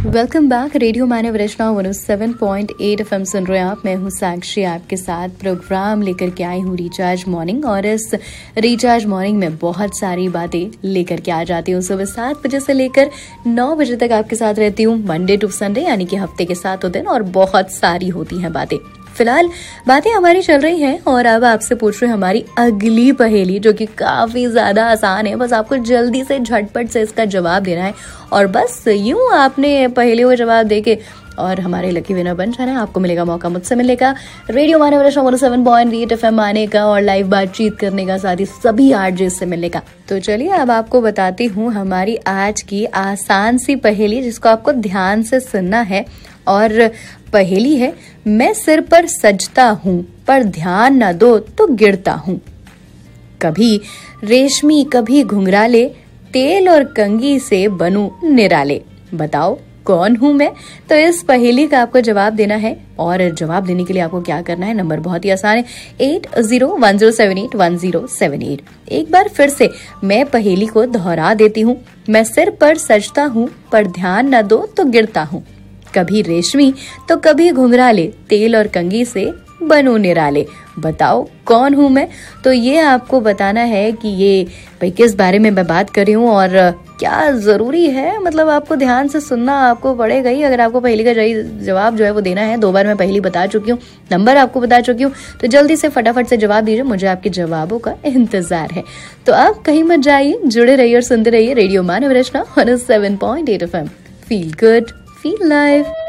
Welcome back. Radio मानव रचना 107.8 FM सुन रहे हैं आप। मैं हूँ साक्षी, आपके साथ प्रोग्राम लेकर के आई हूँ रिचार्ज मॉर्निंग। और इस रिचार्ज मॉर्निंग में बहुत सारी बातें लेकर के आ जाती हूँ। सुबह 7 बजे से लेकर 9 बजे तक आपके साथ रहती हूँ, मंडे टू संडे, यानी कि हफ्ते के 7 दिन, और बहुत सारी होती हैं बातें। फिलहाल बातें हमारी चल रही हैं और अब आपसे पूछ रहे हैं हमारी अगली पहेली, जो कि काफी ज्यादा आसान है। बस आपको जल्दी से झटपट से इसका जवाब देना है और बस यूं आपने पहेलियों का जवाब देके और हमारे लकी विनर बन जाना है। आपको मिलेगा मौका मुझसे मिलने का, रेडियो मानव रचना 107.8 FM आने का और लाइव बातचीत करने का, साथ ही सभी आरजे से मिलने का। तो चलिए अब आपको बताती हूँ हमारी आज की आसान सी पहेली, जिसको आपको ध्यान से सुनना है। और पहेली है, मैं सिर पर सजता हूँ पर ध्यान न दो तो गिरता हूँ। कभी रेशमी कभी घुंघराले, तेल और कंघी से बनूं निराले। बताओ कौन हूं मैं? तो इस पहेली का आपको जवाब देना है और जवाब देने के लिए आपको क्या करना है, नंबर बहुत ही आसान है, 8010781078। एक बार फिर से मैं पहेली को दोहरा देती हूँ। मैं सिर पर सजता हूँ पर ध्यान न दो तो गिरता हूँ। कभी रेशमी तो कभी घुंघराले, तेल और कंघी से बनूं निराले। बताओ कौन हूं मैं? तो ये आपको बताना है कि ये भाई किस बारे में मैं बात कर रही हूँ और क्या जरूरी है। मतलब आपको ध्यान से सुनना आपको पड़ेगा ही अगर आपको पहेली का जवाब जो है वो देना है। 2 बार मैं पहेली बता चुकी हूँ, नंबर आपको बता चुकी हूँ, तो जल्दी से फटाफट से जवाब दीजिए, मुझे आपके जवाबों का इंतजार है। तो आप कहीं मत जाइए, जुड़े रहिए और सुनते रहिए रेडियो मानव रचना 107.8 FM। Feel good, feel live.